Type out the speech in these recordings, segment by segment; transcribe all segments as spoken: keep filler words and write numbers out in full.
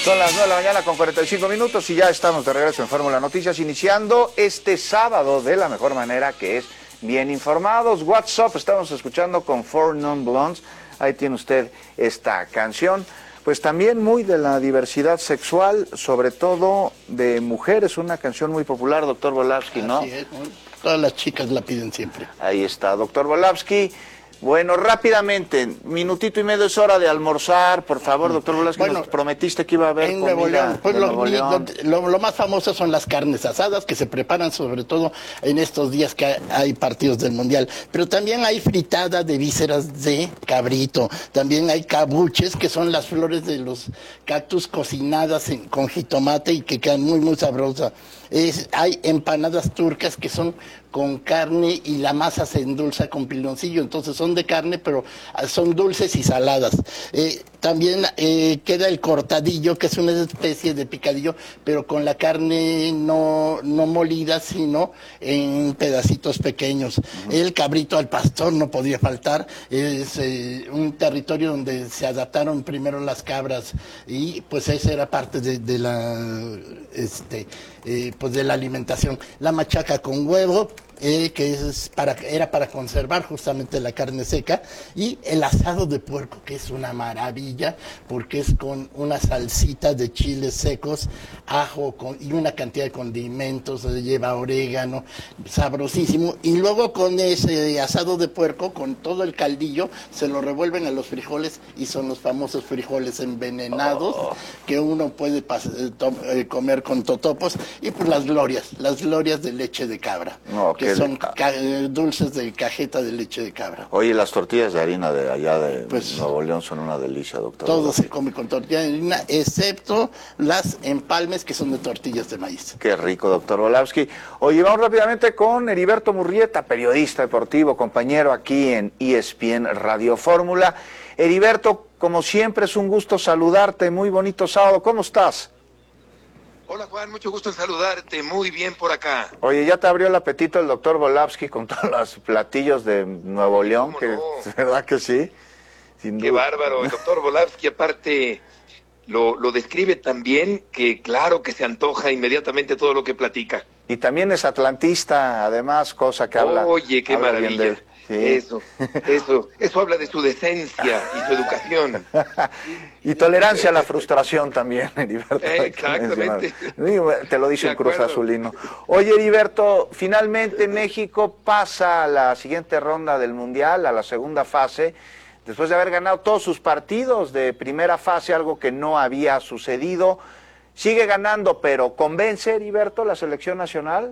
Son las nueve de la mañana con cuarenta y cinco minutos y ya estamos de regreso en Fórmula Noticias, iniciando este sábado de la mejor manera, que es bien informados. WhatsApp, estamos escuchando con Four Non Blondes. Ahí tiene usted esta canción. Pues también muy de la diversidad sexual, sobre todo de mujeres, una canción muy popular, doctor Volavsky, ¿no? Así es, todas las chicas la piden siempre. Ahí está, doctor Volavsky. Bueno, rápidamente, minutito y medio, es hora de almorzar, por favor, doctor Volavsky, bueno, nos prometiste que iba a haber en comida Nuevo León, pues de lo, Nuevo León. Lo, lo, lo más famoso son las carnes asadas, que se preparan sobre todo en estos días que hay, hay partidos del Mundial, pero también hay fritada de vísceras de cabrito, también hay cabuches, que son las flores de los cactus cocinadas en, con jitomate y que quedan muy, muy sabrosas. Es, hay empanadas turcas que son con carne y la masa se endulza con piloncillo, entonces son de carne pero son dulces y saladas. Eh, también eh, queda el cortadillo, que es una especie de picadillo, pero con la carne no, no molida, sino en pedacitos pequeños. Uh-huh. El cabrito al pastor no podía faltar, es eh, un territorio donde se adaptaron primero las cabras y pues esa era parte de, de la este eh, pues de la alimentación. La machaca con huevo, Eh, que es para, era para conservar justamente la carne seca, y el asado de puerco, que es una maravilla, porque es con una salsita de chiles secos, ajo con, y una cantidad de condimentos, lleva orégano, sabrosísimo, y luego con ese asado de puerco, con todo el caldillo, se lo revuelven a los frijoles, y son los famosos frijoles envenenados, oh. que uno puede eh, comer con totopos, y pues las glorias, las glorias de leche de cabra. No, que son ca dulces de cajeta de leche de cabra. Oye, las tortillas de harina de allá de pues, Nuevo León son una delicia, doctor. Todo se come con tortilla de harina, excepto las empalmes, que son de tortillas de maíz. Qué rico, doctor Volavsky. Oye, vamos rápidamente con Heriberto Murrieta, periodista deportivo, compañero aquí en E S P N Radio Fórmula. Heriberto, como siempre, es un gusto saludarte. Muy bonito sábado. ¿Cómo estás? Hola Juan, mucho gusto en saludarte, muy bien por acá. Oye, ya te abrió el apetito el doctor Volavsky con todos los platillos de Nuevo León, que no? ¿Verdad que sí? Sin Qué duda. Bárbaro, el doctor Volavsky aparte lo, lo describe tan bien que claro que se antoja inmediatamente todo lo que platica. Y también es atlantista, además, cosa que habla. Oye, qué habla maravilla. Sí. Eso, eso, eso habla de su decencia y su educación. Y tolerancia a la frustración también, Heriberto. Eh, exactamente. Te lo dice el Cruz Azulino. Oye, Heriberto, finalmente México pasa a la siguiente ronda del Mundial, a la segunda fase, después de haber ganado todos sus partidos de primera fase, algo que no había sucedido. Sigue ganando, pero ¿convence, Heriberto, la selección nacional?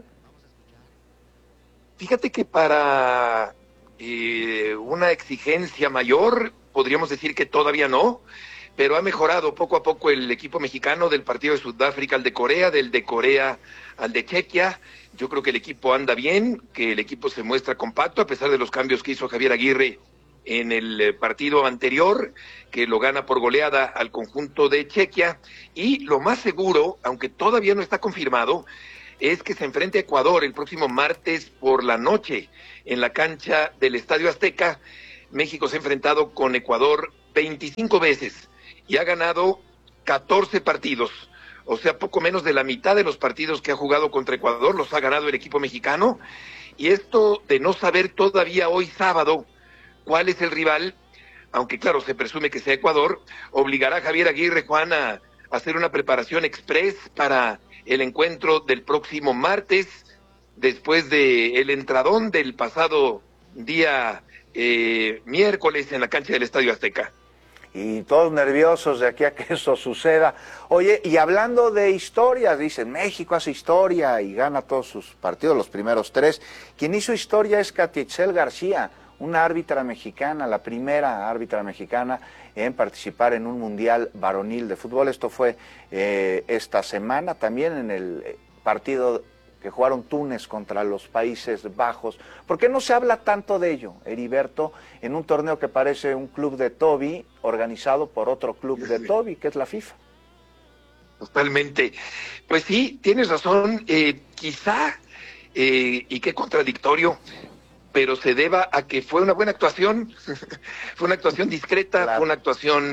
Fíjate que para eh, una exigencia mayor, podríamos decir que todavía no, pero ha mejorado poco a poco el equipo mexicano, del partido de Sudáfrica al de Corea, del de Corea al de Chequia. Yo creo que el equipo anda bien, que el equipo se muestra compacto, a pesar de los cambios que hizo Javier Aguirre en el partido anterior, que lo gana por goleada al conjunto de Chequia. Y lo más seguro, aunque todavía no está confirmado, es que se enfrente a Ecuador el próximo martes por la noche en la cancha del Estadio Azteca. México se ha enfrentado con Ecuador veinticinco veces y ha ganado catorce partidos, o sea, poco menos de la mitad de los partidos que ha jugado contra Ecuador los ha ganado el equipo mexicano. Y esto de no saber todavía hoy sábado cuál es el rival, aunque claro, se presume que sea Ecuador, obligará a Javier Aguirre, Juan, a hacer una preparación express para el encuentro del próximo martes, después de el entradón del pasado día eh, miércoles en la cancha del Estadio Azteca. Y todos nerviosos de aquí a que eso suceda. Oye, y hablando de historias, dicen, México hace historia y gana todos sus partidos, los primeros tres. Quien hizo historia es Katia Itzel García, una árbitra mexicana, la primera árbitra mexicana en participar en un mundial varonil de fútbol. Esto fue eh, esta semana, también en el partido que jugaron Túnez contra los Países Bajos. ¿Por qué no se habla tanto de ello, Heriberto, en un torneo que parece un club de Toby organizado por otro club de Toby, que es la FIFA? Totalmente. Pues sí, tienes razón, eh, quizá, eh, y qué contradictorio, pero se deba a que fue una buena actuación, fue una actuación discreta, claro. Fue una actuación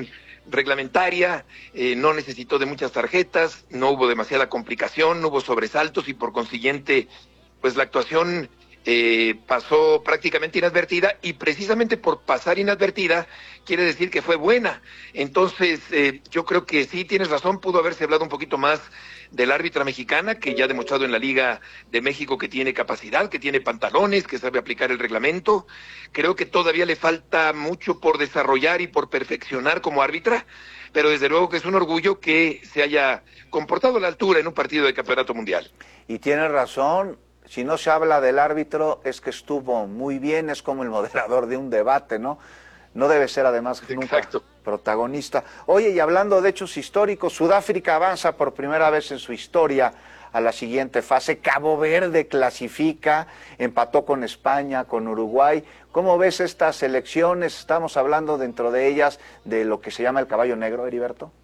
reglamentaria, eh, no necesitó de muchas tarjetas, no hubo demasiada complicación, no hubo sobresaltos y por consiguiente, pues la actuación eh, pasó prácticamente inadvertida y precisamente por pasar inadvertida quiere decir que fue buena. Entonces, eh, yo creo que sí, tienes razón, pudo haberse hablado un poquito más del árbitra mexicana, que ya ha demostrado en la Liga de México que tiene capacidad, que tiene pantalones, que sabe aplicar el reglamento. Creo que todavía le falta mucho por desarrollar y por perfeccionar como árbitra, pero desde luego que es un orgullo que se haya comportado a la altura en un partido de campeonato mundial. Y tiene razón, si no se habla del árbitro es que estuvo muy bien, es como el moderador de un debate, ¿no? No debe ser además nunca Exacto. protagonista. Oye, y hablando de hechos históricos, Sudáfrica avanza por primera vez en su historia a la siguiente fase. Cabo Verde clasifica, empató con España, con Uruguay. ¿Cómo ves estas elecciones? Estamos hablando dentro de ellas de lo que se llama el caballo negro, Heriberto.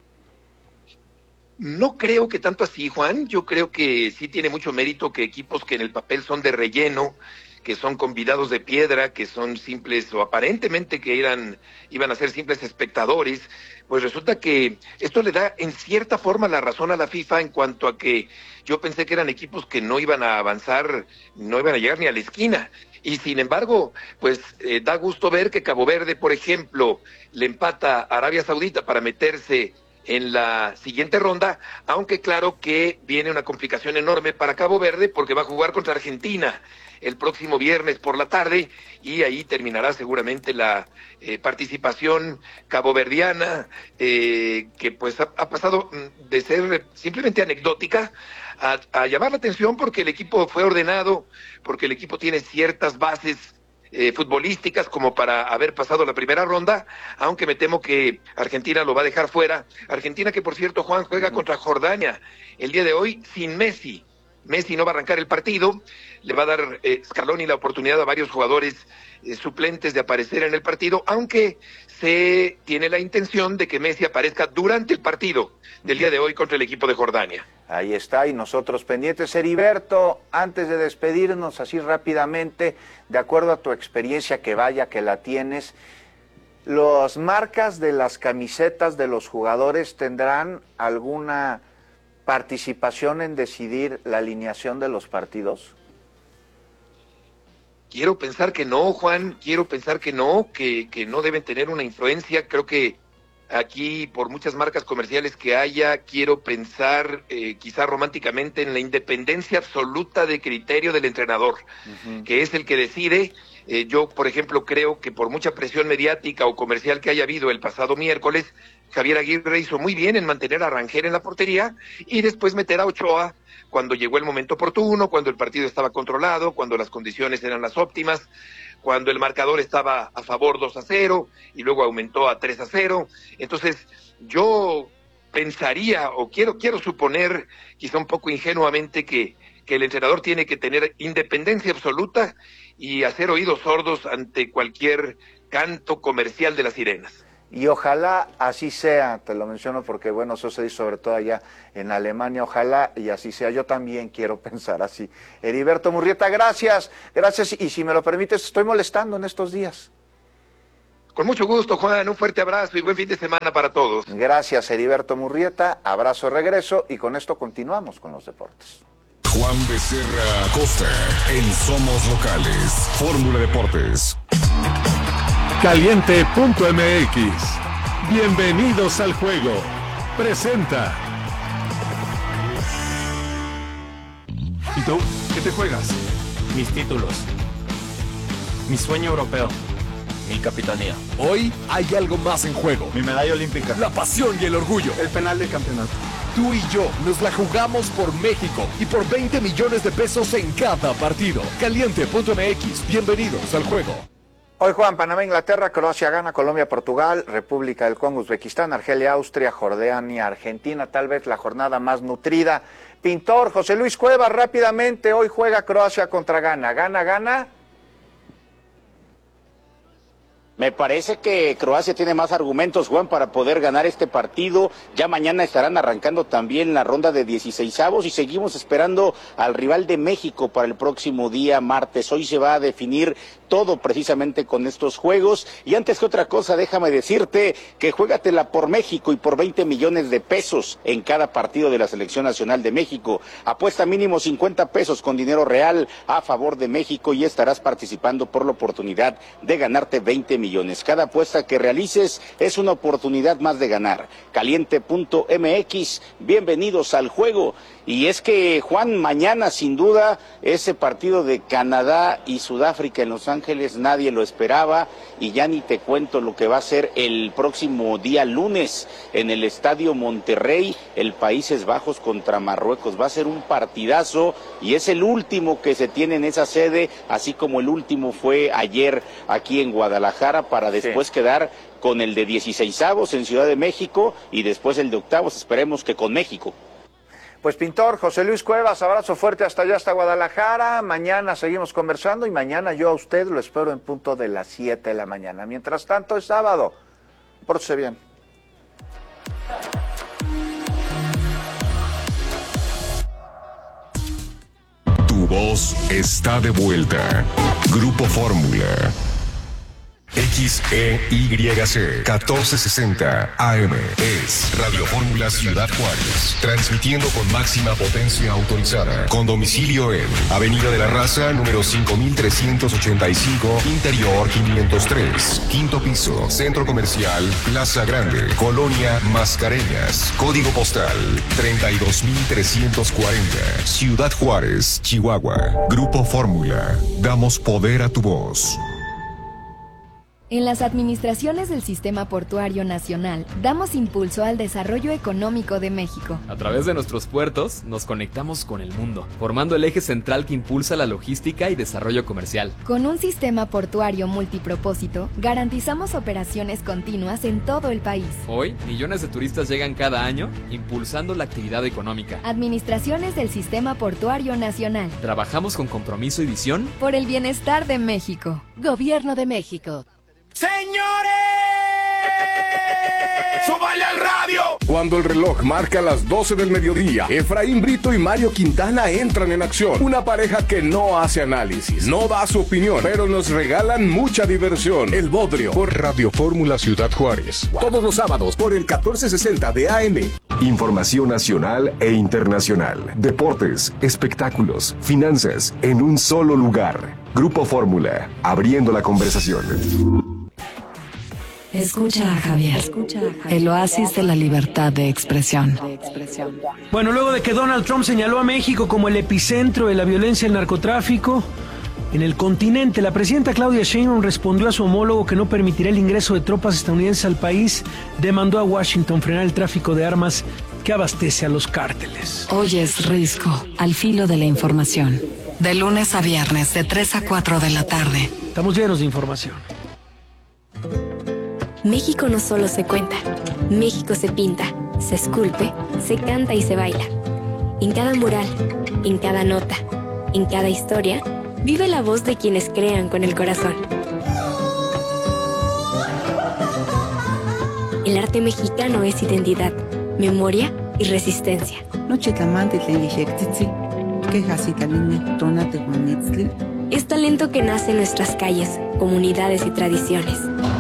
No creo que tanto así, Juan. Yo creo que sí tiene mucho mérito que equipos que en el papel son de relleno, que son convidados de piedra, que son simples o aparentemente que eran, iban a ser simples espectadores, pues resulta que esto le da en cierta forma la razón a la FIFA en cuanto a que yo pensé que eran equipos que no iban a avanzar, no iban a llegar ni a la esquina. Y sin embargo, pues eh, da gusto ver que Cabo Verde, por ejemplo, le empata a Arabia Saudita para meterse en la siguiente ronda, aunque claro que viene una complicación enorme para Cabo Verde porque va a jugar contra Argentina el próximo viernes por la tarde y ahí terminará seguramente la eh, participación caboverdiana eh, que pues ha, ha pasado de ser simplemente anecdótica a, a llamar la atención porque el equipo fue ordenado, porque el equipo tiene ciertas bases Eh, futbolísticas como para haber pasado la primera ronda, aunque me temo que Argentina lo va a dejar fuera. Argentina que por cierto, Juan, juega contra Jordania el día de hoy sin Messi. Messi no va a arrancar el partido, le va a dar eh, Scaloni la oportunidad a varios jugadores eh, suplentes de aparecer en el partido, aunque se tiene la intención de que Messi aparezca durante el partido del día de hoy contra el equipo de Jordania. Ahí está, y nosotros pendientes. Heriberto, antes de despedirnos así rápidamente, de acuerdo a tu experiencia, que vaya que la tienes, ¿las marcas de las camisetas de los jugadores tendrán alguna participación en decidir la alineación de los partidos? Quiero pensar que no, Juan, quiero pensar que no, que, que no deben tener una influencia. Creo que aquí, por muchas marcas comerciales que haya, quiero pensar eh, quizá románticamente en la independencia absoluta de criterio del entrenador, uh-huh. que es el que decide. Eh, yo, por ejemplo, creo que por mucha presión mediática o comercial que haya habido el pasado miércoles, Javier Aguirre hizo muy bien en mantener a Rangel en la portería y después meter a Ochoa cuando llegó el momento oportuno, cuando el partido estaba controlado, cuando las condiciones eran las óptimas, cuando el marcador estaba a favor dos a cero y luego aumentó a tres a cero. Entonces, yo pensaría o quiero quiero suponer, quizá un poco ingenuamente, que, que el entrenador tiene que tener independencia absoluta y hacer oídos sordos ante cualquier canto comercial de las sirenas. Y ojalá así sea, te lo menciono porque, bueno, eso se dice sobre todo allá en Alemania, ojalá y así sea. Yo también quiero pensar así. Heriberto Murrieta, gracias, gracias, y si me lo permites, estoy molestando en estos días. Con mucho gusto, Juan, un fuerte abrazo y buen fin de semana para todos. Gracias, Heriberto Murrieta, abrazo, regreso, y con esto continuamos con los deportes. Juan Becerra Costa, en Somos Locales, Fórmula Deportes. Caliente punto M X. Bienvenidos al juego. Presenta. ¿Y tú? ¿Qué te juegas? Mis títulos. Mi sueño europeo. Mi capitanía. Hoy hay algo más en juego. Mi medalla olímpica. La pasión y el orgullo. El penal de campeonato. Tú y yo nos la jugamos por México y por veinte millones de pesos en cada partido. Caliente punto M X. Bienvenidos al juego. Hoy juegan Panamá, Inglaterra, Croacia gana, Colombia, Portugal, República del Congo, Uzbekistán, Argelia, Austria, Jordania, Argentina, tal vez la jornada más nutrida. Pintor, José Luis Cuevas, rápidamente, hoy juega Croacia contra Ghana. ¿Gana, gana? Me parece que Croacia tiene más argumentos, Juan, para poder ganar este partido. Ya mañana estarán arrancando también la ronda de dieciseisavos y seguimos esperando al rival de México para el próximo día martes. Hoy se va a definir todo precisamente con estos juegos. Y antes que otra cosa, déjame decirte que juégatela por México y por veinte millones de pesos en cada partido de la Selección Nacional de México. Apuesta mínimo cincuenta pesos con dinero real a favor de México y estarás participando por la oportunidad de ganarte veinte millones. Cada apuesta que realices es una oportunidad más de ganar. Caliente punto m x, bienvenidos al juego. Y es que, Juan, mañana sin duda ese partido de Canadá y Sudáfrica en Los Ángeles nadie lo esperaba, y ya ni te cuento lo que va a ser el próximo día lunes en el Estadio Monterrey, el Países Bajos contra Marruecos. Va a ser un partidazo y es el último que se tiene en esa sede, así como el último fue ayer aquí en Guadalajara, para después sí. quedar con el de dieciseisavos en Ciudad de México y después el de octavos, esperemos que con México. Pues pintor, José Luis Cuevas, abrazo fuerte hasta allá, hasta Guadalajara. Mañana seguimos conversando y mañana yo a usted lo espero en punto de las siete de la mañana. Mientras tanto es sábado. Pórtese bien. Tu voz está de vuelta. Grupo Fórmula. X E Y C catorce sesenta A M es Radio Fórmula Ciudad Juárez, transmitiendo con máxima potencia autorizada, con domicilio en Avenida de la Raza, número cinco mil trescientos ochenta y cinco, Interior quinientos tres, quinto piso, Centro Comercial Plaza Grande, Colonia Mascareñas, código postal treinta y dos mil trescientos cuarenta, Ciudad Juárez, Chihuahua. Grupo Fórmula, damos poder a tu voz. En las administraciones del Sistema Portuario Nacional, damos impulso al desarrollo económico de México. A través de nuestros puertos, nos conectamos con el mundo, formando el eje central que impulsa la logística y desarrollo comercial. Con un sistema portuario multipropósito, garantizamos operaciones continuas en todo el país. Hoy, millones de turistas llegan cada año, impulsando la actividad económica. Administraciones del Sistema Portuario Nacional. Trabajamos con compromiso y visión por el bienestar de México. Gobierno de México. ¡Señores! ¡Súbale al radio! Cuando el reloj marca las doce del mediodía, Efraín Brito y Mario Quintana entran en acción. Una pareja que no hace análisis, no da su opinión, pero nos regalan mucha diversión. El Bodrio, por Radio Fórmula Ciudad Juárez. Todos los sábados por el catorce sesenta de A M. Información nacional e internacional. Deportes, espectáculos, finanzas, en un solo lugar. Grupo Fórmula, abriendo la conversación. Escucha a Javier, Escucha a Javier, el oasis de la libertad de expresión. Bueno, luego de que Donald Trump señaló a México como el epicentro de la violencia y el narcotráfico en el continente, la presidenta Claudia Sheinbaum respondió a su homólogo que no permitirá el ingreso de tropas estadounidenses al país, demandó a Washington frenar el tráfico de armas que abastece a los cárteles. Hoy es Risco, al filo de la información. De lunes a viernes, de tres a cuatro de la tarde. Estamos llenos de información. México no solo se cuenta, México se pinta, se esculpe, se canta y se baila. En cada mural, en cada nota, en cada historia, vive la voz de quienes crean con el corazón. El arte mexicano es identidad, memoria y resistencia. Es talento que nace en nuestras calles, comunidades y tradiciones.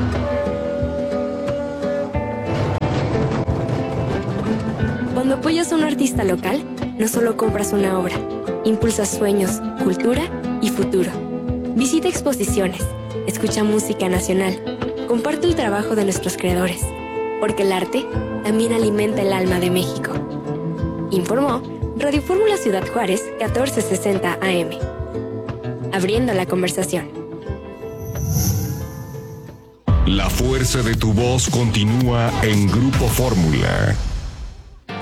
Cuando apoyas a un artista local, no solo compras una obra, impulsas sueños, cultura y futuro. Visita exposiciones, escucha música nacional, comparte el trabajo de nuestros creadores, porque el arte también alimenta el alma de México. Informó Radio Fórmula Ciudad Juárez, catorce sesenta A M. Abriendo la conversación. La fuerza de tu voz continúa en Grupo Fórmula.